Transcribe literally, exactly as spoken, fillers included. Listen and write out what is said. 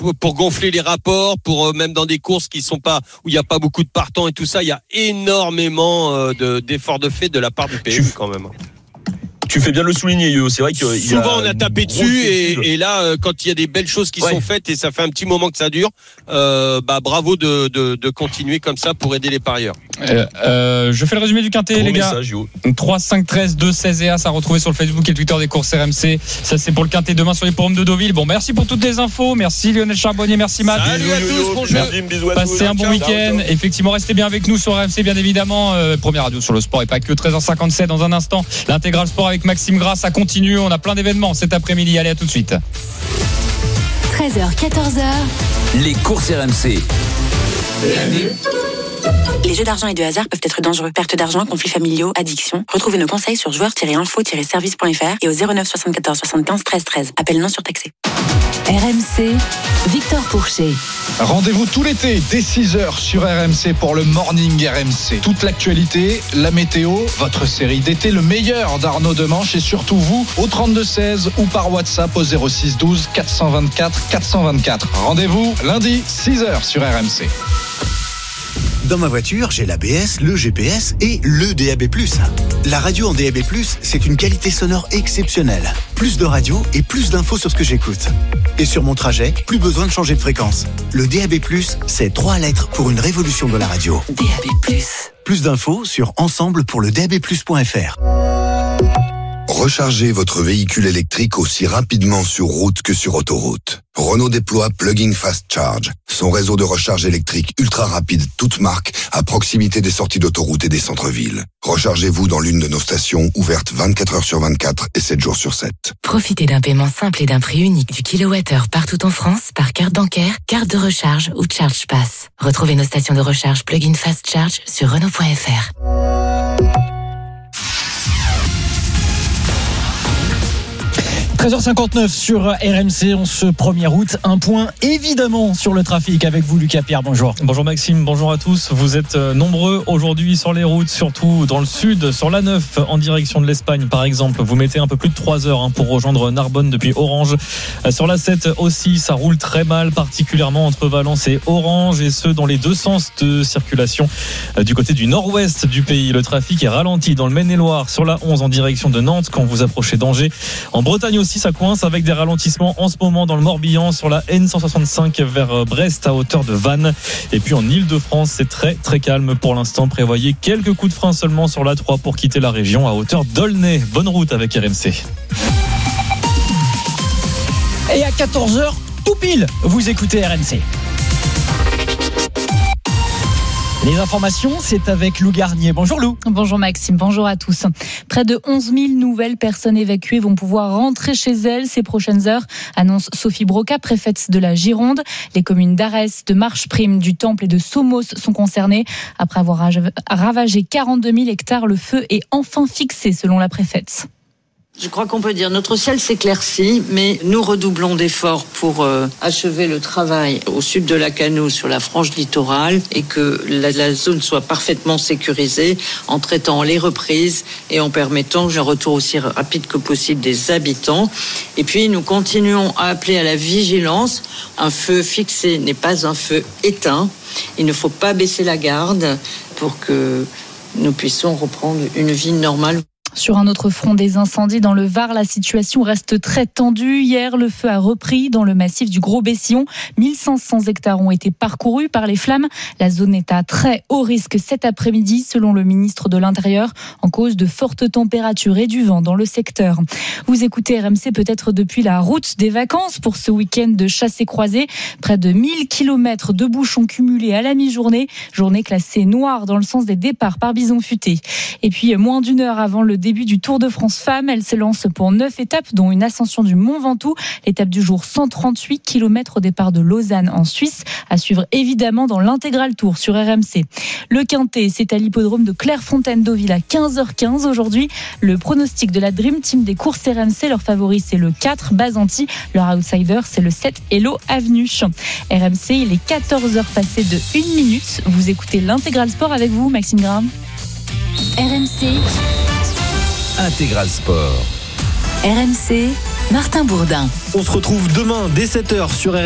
pour, pour gonfler les rapports, pour euh, même dans des courses qui sont pas où il y a pas beaucoup de partants et tout ça, il y a énormément euh, de, d'efforts de fait de la part du P M U quand même. Tu fais bien de le souligner, Yo. C'est vrai que souvent on a tapé dessus et, et là, euh, quand il y a des belles choses qui ouais. sont faites et ça fait un petit moment que ça dure, euh, bah bravo de, de, de continuer comme ça pour aider les parieurs. Euh, euh, je fais le résumé du quintet, bon les message, gars. Yo. trois, cinq, treize, deux, seize et As à retrouver sur le Facebook et le Twitter des courses R M C. Ça c'est pour le quintet demain sur les forums de Deauville. Bon, merci pour toutes les infos. Merci Lionel Charbonnier, merci Matt. Salut bisous, à tous, bonjour. Passez un bon ciao, week-end. ciao. Effectivement, restez bien avec nous sur R M C, bien évidemment. Euh, première radio sur le sport et pas que. treize heures cinquante-sept dans un instant. L'intégral sport avec Maxime Grasse. Ça continue. On a plein d'événements cet après-midi. Allez, à tout de suite. treize heures, quatorze heures. Les courses R M C. Les jeux d'argent et de hasard peuvent être dangereux. Perte d'argent, conflits familiaux, addiction. Retrouvez nos conseils sur joueurs tiret info tiret service point f r et au zéro neuf soixante-quatorze soixante-quinze treize treize. Appel non surtaxé. R M C, Victor Pourchet. Rendez-vous tout l'été dès six heures sur R M C pour le Morning R M C. Toute l'actualité, la météo, votre série d'été, le meilleur d'Arnaud Demanche et surtout vous au trente-deux seize ou par WhatsApp au zéro six douze quatre cent vingt-quatre quatre cent vingt-quatre. Rendez-vous lundi six heures sur R M C. Dans ma voiture, j'ai l'A B S, le G P S et le D A B plus. La radio en D A B plus, c'est une qualité sonore exceptionnelle. Plus de radio et plus d'infos sur ce que j'écoute. Et sur mon trajet, plus besoin de changer de fréquence. Le D A B plus, c'est trois lettres pour une révolution de la radio. D A B plus. Plus d'infos sur ensemble pour le D A B plus point f r. Rechargez votre véhicule électrique aussi rapidement sur route que sur autoroute. Renault déploie Plug-in Fast Charge, son réseau de recharge électrique ultra rapide, toute marque, à proximité des sorties d'autoroute et des centres-villes. Rechargez-vous dans l'une de nos stations, ouvertes vingt-quatre heures sur vingt-quatre et sept jours sur sept. Profitez d'un paiement simple et d'un prix unique du kilowattheure partout en France par carte bancaire, carte de recharge ou Charge Pass. Retrouvez nos stations de recharge Plug-in Fast Charge sur Renault point f r. treize heures cinquante-neuf sur R M C en ce premier août. Un point évidemment sur le trafic avec vous, Lucas Pierre. Bonjour. Bonjour Maxime, bonjour à tous. Vous êtes nombreux aujourd'hui sur les routes, surtout dans le sud, sur l'A neuf en direction de l'Espagne par exemple. Vous mettez un peu plus de trois heures hein, pour rejoindre Narbonne depuis Orange. Sur l'A sept aussi, ça roule très mal, particulièrement entre Valence et Orange, et ce dans les deux sens de circulation. Du côté du nord-ouest du pays, le trafic est ralenti dans le Maine-et-Loire sur la onze en direction de Nantes quand vous approchez d'Angers. En Bretagne aussi, ça coince avec des ralentissements en ce moment dans le Morbihan sur la N cent soixante-cinq vers Brest à hauteur de Vannes. Et puis en Ile-de-France, c'est très très calme pour l'instant. Prévoyez quelques coups de frein seulement sur l'A trois pour quitter la région à hauteur d'Aulnay. Bonne route avec R M C. Et à quatorze heures, tout pile, vous écoutez R M C. Les informations, c'est avec Lou Garnier. Bonjour Lou. Bonjour Maxime, bonjour à tous. Près de onze mille nouvelles personnes évacuées vont pouvoir rentrer chez elles ces prochaines heures, annonce Sophie Broca, préfète de la Gironde. Les communes d'Arès, de Marcheprime, du Temple et de Somos sont concernées. Après avoir ravagé quarante-deux mille hectares, le feu est enfin fixé selon la préfète. Je crois qu'on peut dire notre ciel s'éclaircit, mais nous redoublons d'efforts pour euh, achever le travail au sud de la Canoë sur la frange littorale et que la, la zone soit parfaitement sécurisée en traitant les reprises et en permettant un retour aussi rapide que possible des habitants. Et puis nous continuons à appeler à la vigilance. Un feu fixé n'est pas un feu éteint. Il ne faut pas baisser la garde pour que nous puissions reprendre une vie normale. Sur un autre front des incendies dans le Var, la situation reste très tendue. Hier, le feu a repris dans le massif du Gros-Bessillon. mille cinq cents hectares ont été parcourus par les flammes. La zone est à très haut risque cet après-midi, selon le ministre de l'Intérieur, en cause de fortes températures et du vent dans le secteur. Vous écoutez R M C peut-être depuis la route des vacances pour ce week-end de chassé-croisé. Près de mille kilomètres de bouchons cumulés à la mi-journée. Journée classée noire dans le sens des départs par Bison Futé. Et puis, moins d'une heure avant le début du Tour de France Femmes. Elle se lance pour neuf étapes, dont une ascension du Mont Ventoux. L'étape du jour, cent trente-huit kilomètres au départ de Lausanne en Suisse. À suivre évidemment dans l'intégral tour sur R M C. Le Quintet, c'est à l'hippodrome de Clairefontaine-Deauville à quinze heures quinze aujourd'hui. Le pronostic de la Dream Team des courses R M C, leur favori c'est le quatre, Bazanti. Leur outsider c'est le sept, Hello Avenue. R M C, il est quatorze heures passées de une minute. Vous écoutez l'intégral sport avec vous, Maxime Graham. R M C Intégral Sport. R M C, Martin Bourdin. On se retrouve demain dès sept heures sur R M C.